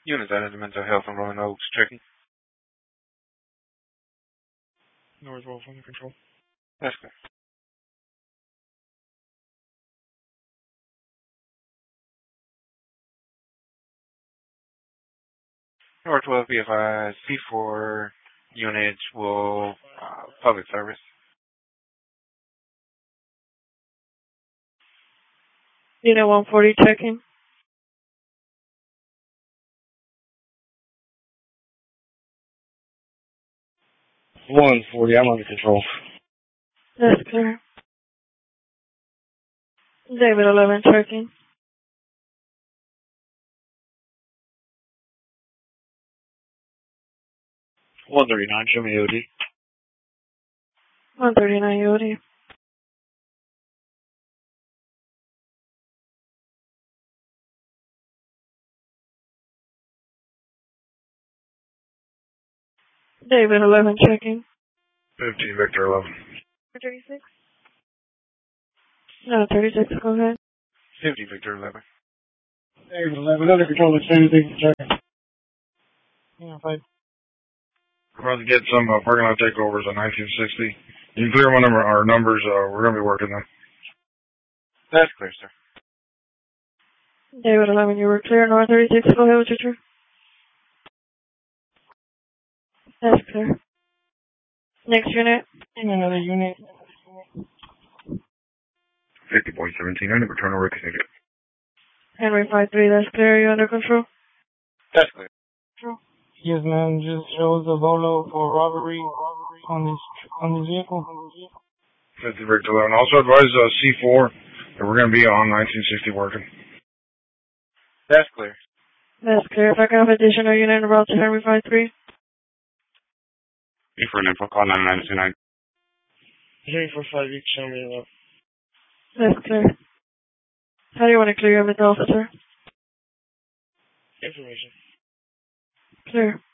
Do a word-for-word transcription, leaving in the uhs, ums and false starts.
Units out of the mental health and Rolling Oaks, checking. Northwolf under control. That's good. North twelve, B F I, C four units will, uh, public service. Unit one forty checking. one forty, I'm under control. That's clear. David eleven checking. one thirty-nine, show me O D. one thirty-nine U O D. David eleven checking. fifteen, Victor eleven. thirty-six? No, thirty-six, go ahead. fifty, Victor eleven. David eleven, under control, the same thing, checking. Yeah, five. We're about to get some uh, parking lot takeovers on nineteen sixty. You can clear one of our, our numbers, uh, we're going to be working them. That's clear, sir. David eleven, you were clear. North thirty-six, go ahead with your turn. That's clear. Next unit. And another unit. fifty point one seven, under return over ticket. Henry five three, that's clear. You under control? That's clear. Control. Yes, ma'am. Just shows a Volo for robbery on this on this vehicle. fifty, Victor eleven. Also advise uh, C four that we're going to be on nineteen sixty working. That's clear. That's clear. If I can have additional unit en route to Henry five three. E for an info call nine nine two nine. Three four five each, show me that. That's clear. How do you want to clear with the officer? Information. Clear.